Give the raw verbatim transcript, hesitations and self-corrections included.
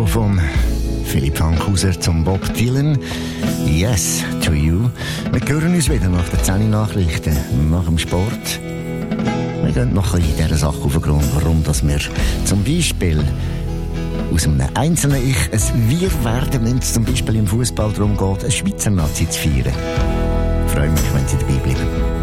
von Philipp Hankhauser zum Bob Dylan. Yes to you. Wir hören uns wieder nach den zehn Nachrichten, nach dem Sport. Wir gehen noch in dieser Sache auf den Grund, warum dass wir zum Beispiel aus einem einzelnen Ich ein Wir werden, wenn es zum Beispiel im Fußball darum geht, eine Schweizer Nazi zu feiern. Ich freue mich, wenn Sie dabei bleiben.